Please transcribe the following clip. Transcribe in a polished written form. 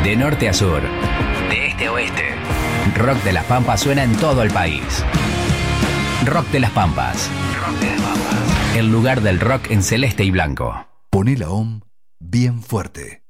De norte a sur, de este a oeste, Rock de las Pampas suena en todo el país. Rock de las Pampas. Rock de las Pampas. El lugar del rock en celeste y blanco. Poné la OM bien fuerte.